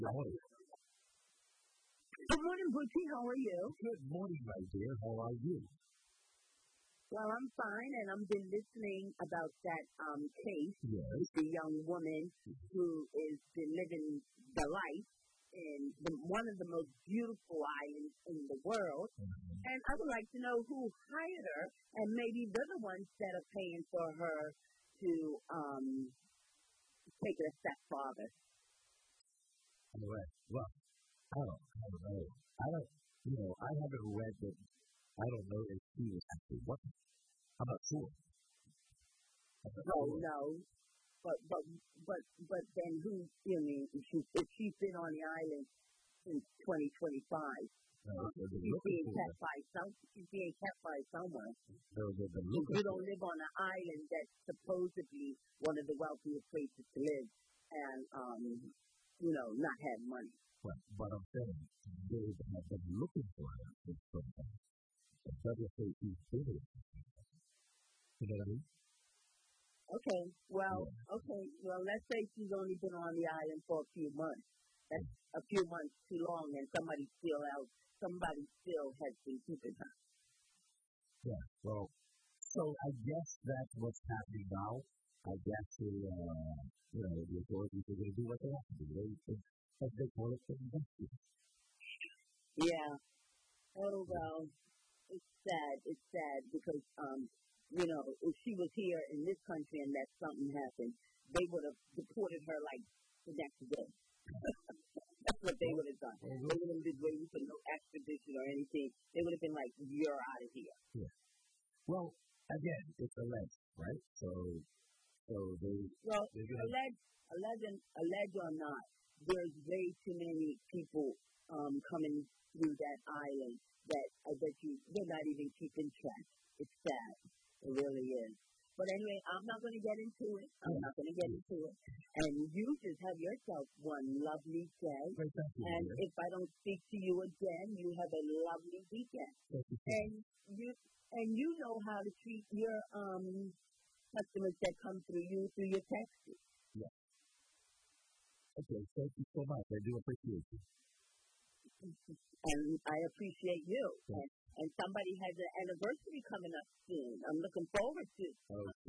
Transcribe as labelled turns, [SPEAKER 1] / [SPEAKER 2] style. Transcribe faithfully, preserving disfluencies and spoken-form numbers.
[SPEAKER 1] How are you?
[SPEAKER 2] Good morning, Bootsy. How are you?
[SPEAKER 1] Good morning, my dear. How are you?
[SPEAKER 2] Well, I'm fine, and I've been listening about that um, case
[SPEAKER 1] Yes.
[SPEAKER 2] with the young woman who is been living the life in the, one of the most beautiful islands in the world.
[SPEAKER 1] Mhm.
[SPEAKER 2] And I would like to know who hired her, and maybe they're the ones that are paying for her to um, take it a step farther.
[SPEAKER 1] All right. Well, I don't, I don't know. I don't, you know, I haven't read that. I don't know if she was actually working. I'm not sure. I'm not
[SPEAKER 2] So
[SPEAKER 1] sure.
[SPEAKER 2] no, but but but but then who? You mean if she if she's been on the island since twenty twenty-five?
[SPEAKER 1] No, so they're
[SPEAKER 2] She's
[SPEAKER 1] looking
[SPEAKER 2] being
[SPEAKER 1] for
[SPEAKER 2] kept
[SPEAKER 1] her.
[SPEAKER 2] by some. She's being kept by someone.
[SPEAKER 1] So they're, they're
[SPEAKER 2] You
[SPEAKER 1] looking
[SPEAKER 2] you
[SPEAKER 1] for
[SPEAKER 2] don't
[SPEAKER 1] her.
[SPEAKER 2] live on an island that's supposedly one of the wealthiest places to live, and um, you know, not have money.
[SPEAKER 1] But, but I'm saying they have been looking for her since some time. It doesn't say she's been here. You know what I mean?
[SPEAKER 2] Okay, well,
[SPEAKER 1] Yeah.
[SPEAKER 2] okay, well, let's say she's only been on the island for a few months. That's a few months too long, and somebody still out. Somebody still has been keeping her.
[SPEAKER 1] Yeah. Well, so I guess that's what's happening now. I guess the, uh, you know, the authorities are going to do what they have to do. They, they, as they call it, they investigate.
[SPEAKER 2] Yeah. Oh well, it's sad. It's sad because um, you know, if she was here in this country and that something happened, they would have deported her like the next day. That's what they would have done.
[SPEAKER 1] Well,
[SPEAKER 2] They
[SPEAKER 1] we'll,
[SPEAKER 2] wouldn't have been waiting for no extradition or anything. They would have been like, "You're out of here."
[SPEAKER 1] yeah. Well, again, it's alleged, right? So, so they,
[SPEAKER 2] Well,
[SPEAKER 1] they're going to,
[SPEAKER 2] alleged, alleged, alleged or not, there's way too many people um, coming through that island that I bet you they're not even keeping track. It's sad. It really is. But anyway, I'm not going to get into it. I'm
[SPEAKER 1] yeah.
[SPEAKER 2] not going to get into it. And you just have yourself one lovely day.
[SPEAKER 1] Great, thank you,
[SPEAKER 2] And
[SPEAKER 1] dear.
[SPEAKER 2] if I don't speak to you again, you have a lovely weekend.
[SPEAKER 1] Thank you so much.
[SPEAKER 2] And you and you know how to treat your um customers that come through you through your taxi.
[SPEAKER 1] Yeah. Okay, thank you so much. I do appreciate you.
[SPEAKER 2] And I appreciate you.
[SPEAKER 1] Yeah.
[SPEAKER 2] And, and somebody has an anniversary coming up soon. I'm looking forward to.
[SPEAKER 1] Oh,